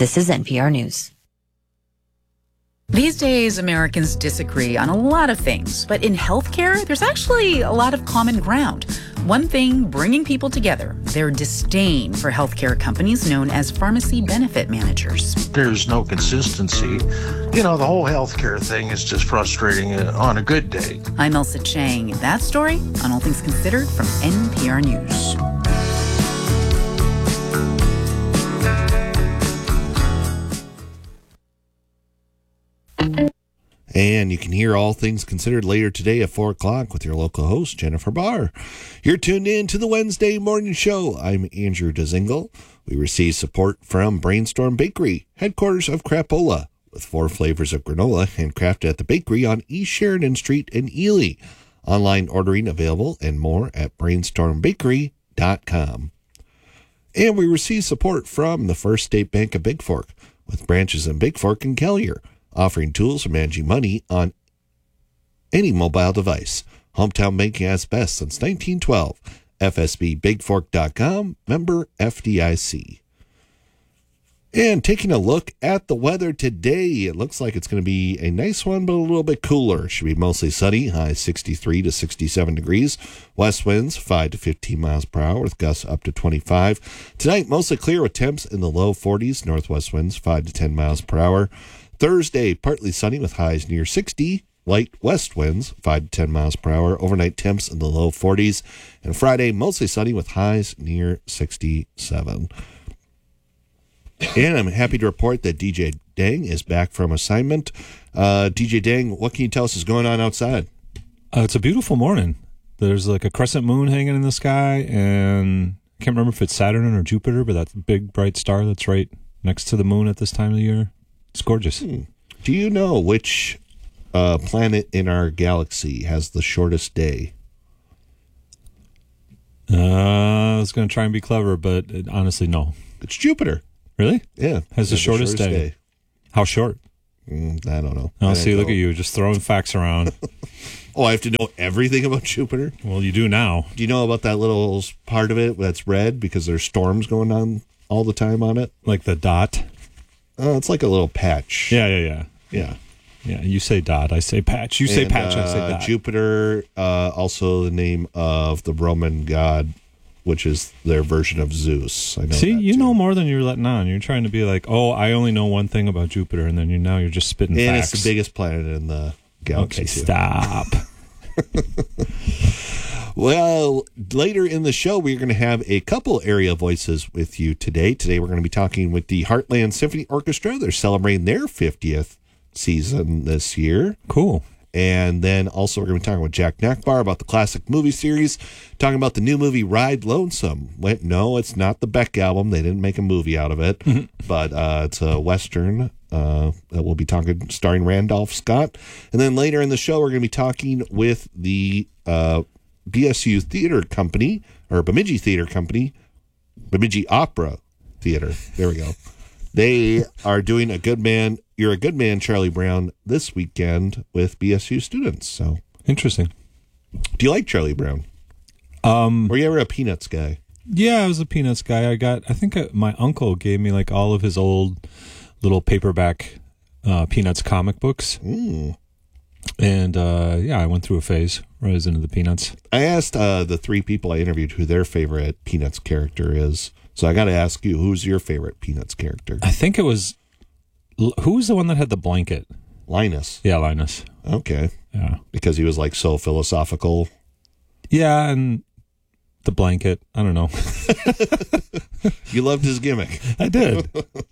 This is NPR News. These days, Americans disagree on a lot of things, but in healthcare, there's actually a lot of common ground. One thing bringing people together, their disdain for healthcare companies known as pharmacy benefit managers. There's no consistency. You know, the whole healthcare thing is just frustrating on a good day. I'm Elsa Chang. That story on All Things Considered from NPR News. And you can hear All Things Considered later today at 4 o'clock with your local host, Jennifer Barr. You're tuned in to the Wednesday Morning Show. I'm Andrew Dezingle. We receive support from Brainstorm Bakery, headquarters of Crapola, with 4 flavors of granola handcrafted at the bakery on East Sheridan Street in Ely. Online ordering available and more at brainstormbakery.com. And we receive support from the First State Bank of Big Fork, with branches in Big Fork and Collier, offering tools for managing money on any mobile device. Hometown banking as best since 1912. FSBBigFork.com, member FDIC. And taking a look at the weather today, it looks like it's going to be a nice one, but a little bit cooler. It should be mostly sunny, high 63 to 67 degrees. West winds 5 to 15 miles per hour with gusts up to 25. Tonight, mostly clear with temps in the low 40s. Northwest winds 5 to 10 miles per hour. Thursday, partly sunny with highs near 60. Light west winds 5 to 10 miles per hour. Overnight temps in the low 40s. And Friday, mostly sunny with highs near 67. And I'm happy to report that DJ Dang is back from assignment. DJ Dang, what can you tell us is going on outside? It's a beautiful morning. There's like a crescent moon hanging in the sky, and I can't remember if it's Saturn or Jupiter, but that big bright star that's right next to the moon at this time of the year. It's gorgeous. Do you know which planet in our galaxy has the shortest day? I was going to try and be clever, but honestly, no. It's Jupiter. Really? Yeah. Has the shortest day. How short? I don't know. Oh, see, look at you, just throwing facts around. Oh, I have to know everything about Jupiter? Well, you do now. Do you know about that little part of it that's red because there's storms going on all the time on it? Like the dot? It's like a little patch. Yeah. Yeah. Yeah, you say dot, I say patch. You say patch, I say dot. Jupiter, also the name of the Roman god, which is their version of Zeus. I know. See, you know more than you're letting on. You're trying to be like, oh, I only know one thing about Jupiter, and then you're just spitting facts. And it's the biggest planet in the galaxy. Okay, stop. Well, later in the show, we're going to have a couple area voices with you today. Today, we're going to be talking with the Heartland Symphony Orchestra. They're celebrating their 50th season this year. Cool. And then also we're going to be talking with Jack Nachbar about the classic movie series, talking about the new movie Ride Lonesome. No, it's not the Beck album. They didn't make a movie out of it, but it's a Western that we'll be talking, starring Randolph Scott. And then later in the show, we're going to be talking with the BSU Theater Company, or Bemidji Theater Company, Bemidji Opera Theater. There we go. They are doing a Good Man, You're a Good Man, Charlie Brown this weekend with BSU students. So interesting. Do you like Charlie Brown? Were you ever a Peanuts guy? Yeah, I was a Peanuts guy. I think my uncle gave me like all of his old little paperback Peanuts comic books. And I went through a phase where I was into the Peanuts. I asked the 3 people I interviewed who their favorite Peanuts character is. So I got to ask you, who's your favorite Peanuts character? I think it was, who was the one that had the blanket? Linus. Yeah, Linus. Okay. Yeah. Because he was like so philosophical. Yeah, and the blanket. I don't know. You loved his gimmick. I did.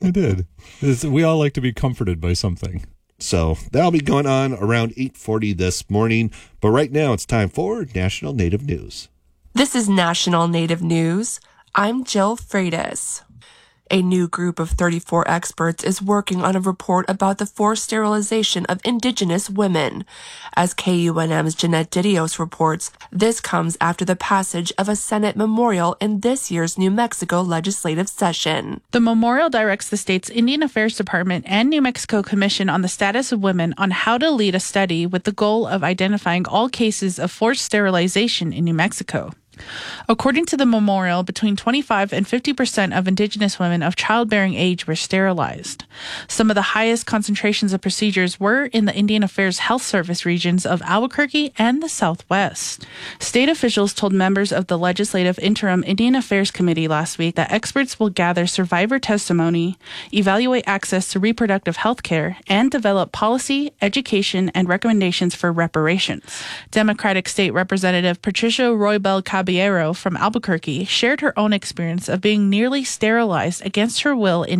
We all like to be comforted by something. So that'll be going on around 8:40 this morning. But right now it's time for National Native News. This is National Native News. I'm Jill Freitas. A new group of 34 experts is working on a report about the forced sterilization of Indigenous women. As KUNM's Jeanette Didios reports, this comes after the passage of a Senate memorial in this year's New Mexico legislative session. The memorial directs the state's Indian Affairs Department and New Mexico Commission on the Status of Women on how to lead a study with the goal of identifying all cases of forced sterilization in New Mexico. According to the memorial, between 25 and 50% of Indigenous women of childbearing age were sterilized. Some of the highest concentrations of procedures were in the Indian Affairs Health Service regions of Albuquerque and the Southwest. State officials told members of the Legislative Interim Indian Affairs Committee last week that experts will gather survivor testimony, evaluate access to reproductive health care, and develop policy, education, and recommendations for reparations. Democratic State Representative Patricia Roybal Caballero from Albuquerque shared her own experience of being nearly sterilized against her will in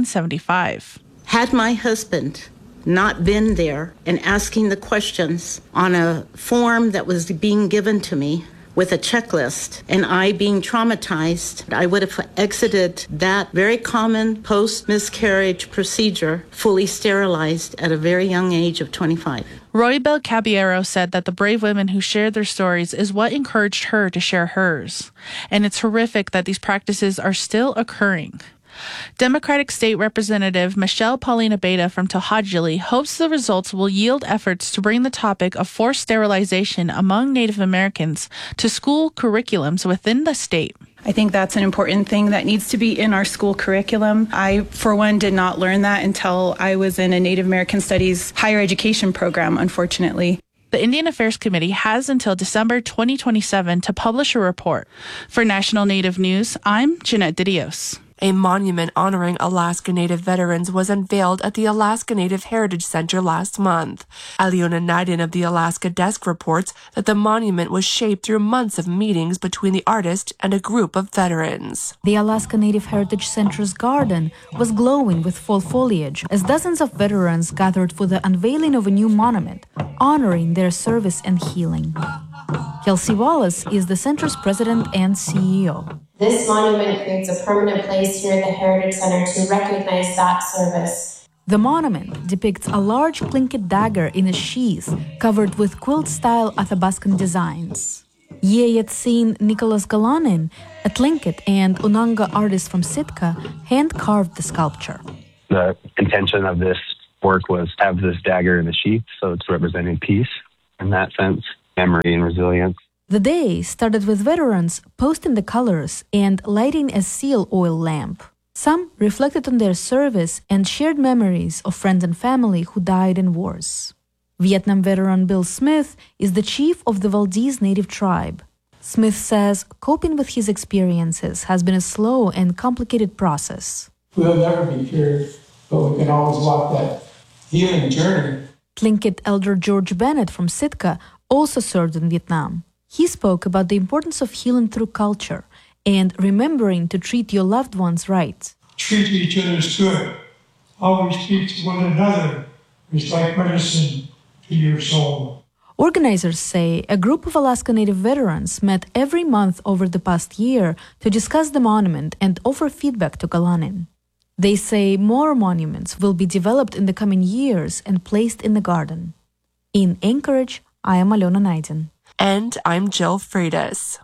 1975. Had my husband not been there and asking the questions on a form that was being given to me with a checklist, and I being traumatized, I would have exited that very common post-miscarriage procedure fully sterilized at a very young age of 25. Roybal Caballero said that the brave women who shared their stories is what encouraged her to share hers. And it's horrific that these practices are still occurring. Democratic State Representative Michelle Paulina Beta from Tohadjili hopes the results will yield efforts to bring the topic of forced sterilization among Native Americans to school curriculums within the state. I think that's an important thing that needs to be in our school curriculum. I, for one, did not learn that until I was in a Native American Studies higher education program, unfortunately. The Indian Affairs Committee has until December 2027 to publish a report. For National Native News, I'm Jeanette Didios. A monument honoring Alaska Native veterans was unveiled at the Alaska Native Heritage Center last month. Aliona Naiden of the Alaska Desk reports that the monument was shaped through months of meetings between the artist and a group of veterans. The Alaska Native Heritage Center's garden was glowing with fall foliage as dozens of veterans gathered for the unveiling of a new monument, honoring their service and healing. Kelsey Wallace is the center's president and CEO. This monument creates a permanent place here at the Heritage Center to recognize that service. The monument depicts a large tlingit dagger in a sheath covered with quilt-style Athabascan designs. Yeyetsin Nicholas Galanin, a tlingit and Unanga artist from Sitka, hand-carved the sculpture. The intention of this work was to have this dagger in a sheath, so it's representing peace in that sense, memory and resilience. The day started with veterans posting the colors and lighting a seal oil lamp. Some reflected on their service and shared memories of friends and family who died in wars. Vietnam veteran Bill Smith is the chief of the Valdez Native tribe. Smith says coping with his experiences has been a slow and complicated process. We'll never be cured, but we can always walk that healing journey. Tlingit elder George Bennett from Sitka also served in Vietnam. He spoke about the importance of healing through culture and remembering to treat your loved ones right. Treat each other as good. Always speak to one another. It's like medicine to your soul. Organizers say a group of Alaska Native veterans met every month over the past year to discuss the monument and offer feedback to Galanin. They say more monuments will be developed in the coming years and placed in the garden. In Anchorage, I am Aliona Naiden. And I'm Jill Freitas.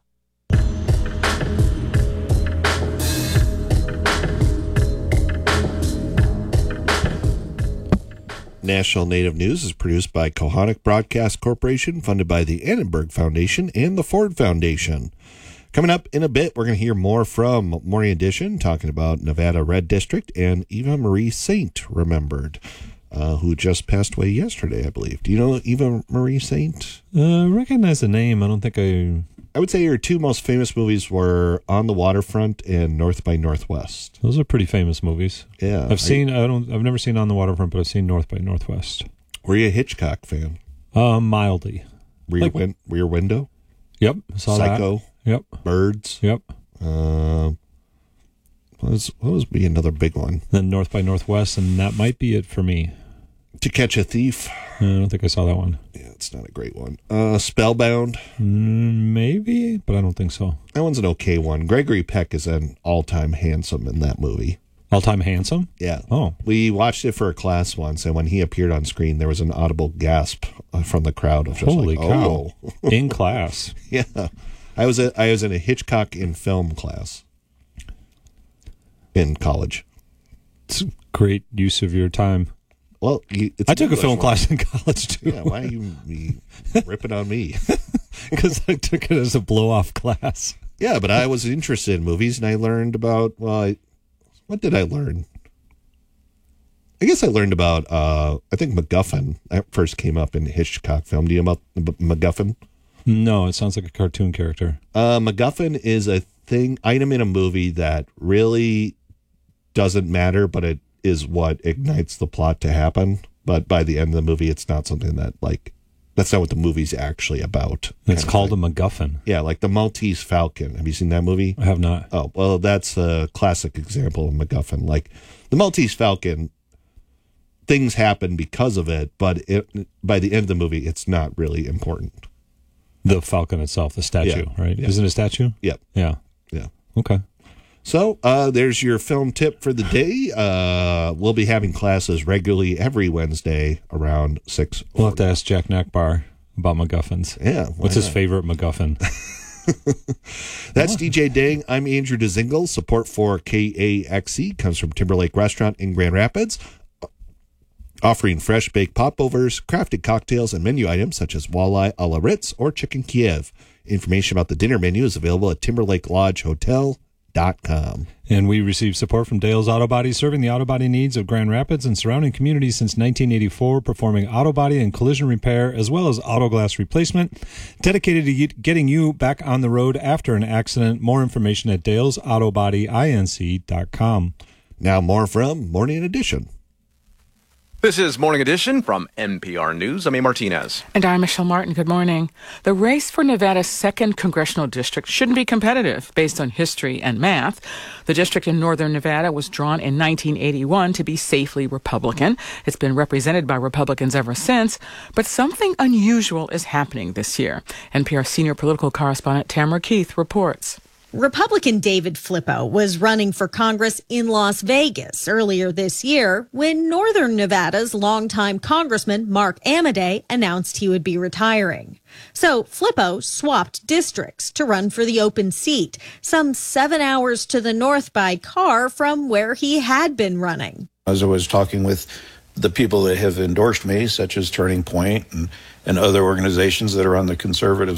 National Native News is produced by Kohanik Broadcast Corporation, funded by the Annenberg Foundation and the Ford Foundation. Coming up in a bit, we're going to hear more from Morning Edition, talking about Nevada Red District and Eva Marie Saint, remembered, who just passed away yesterday, I believe. Do you know Eva Marie Saint? I recognize the name. I don't think I would say her two most famous movies were On the Waterfront and North by Northwest. Those are pretty famous movies. Yeah. I've never seen On the Waterfront, but I've seen North by Northwest. Were you a Hitchcock fan? Mildly. Rear Window? Yep. Saw Psycho? That. Yep. Birds? Yep. What was another big one? Then North by Northwest, and that might be it for me. To Catch a Thief? I don't think I saw that one. Yeah, it's not a great one. Spellbound? Maybe, but I don't think so. That one's an okay one. Gregory Peck is an all-time handsome in that movie. All-time handsome? Yeah. Oh. We watched it for a class once, and when he appeared on screen, there was an audible gasp from the crowd of just holy like, cow. Oh. In class. Yeah. I was in a Hitchcock in film class in college. It's a great use of your time. Well, I took a film class in college, too. Yeah, why are you ripping on me? Because I took it as a blow-off class. Yeah, but I was interested in movies, and I learned about, what did I learn? I guess I learned about, I think MacGuffin. That first came up in the Hitchcock film. Do you know about MacGuffin? No, it sounds like a cartoon character. MacGuffin is a item in a movie that really doesn't matter, but it is what ignites the plot to happen. But by the end of the movie, it's not something that, that's not what the movie's actually about. It's called a MacGuffin. Yeah, like the Maltese Falcon. Have you seen that movie? I have not. Oh, well, that's a classic example of MacGuffin. Like the Maltese Falcon, things happen because of it, but by the end of the movie, it's not really important. The Falcon itself, the statue, right? Yeah. Is it a statue? Yep. Yeah. Yeah. Okay. So there's your film tip for the day. We'll be having classes regularly every Wednesday around 6. We'll have to ask Jack Nakbar about MacGuffins. Yeah. What's his favorite MacGuffin? That's DJ Dang. I'm Andrew DeZingle. Support for KAXE comes from Timberlake Restaurant in Grand Rapids, offering fresh baked popovers, crafted cocktails, and menu items such as walleye a la Ritz or chicken Kiev. Information about the dinner menu is available at TimberlakeLodgeHotel.com. And we receive support from Dale's Auto Body, serving the auto body needs of Grand Rapids and surrounding communities since 1984, performing auto body and collision repair as well as auto glass replacement, dedicated to getting you back on the road after an accident. More information at Dale'sAutoBodyInc.com. Now more from Morning Edition. This is Morning Edition from NPR News. I'm A. Martinez. And I'm Michelle Martin. Good morning. The race for Nevada's 2nd congressional district shouldn't be competitive based on history and math. The district in northern Nevada was drawn in 1981 to be safely Republican. It's been represented by Republicans ever since. But something unusual is happening this year. NPR senior political correspondent Tamara Keith reports. Republican David Flippo was running for Congress in Las Vegas earlier this year when Northern Nevada's longtime Congressman Mark Amodei announced he would be retiring. So Flippo swapped districts to run for the open seat, some 7 hours to the north by car from where he had been running. As I was talking with the people that have endorsed me, such as Turning Point and other organizations that are on the conservative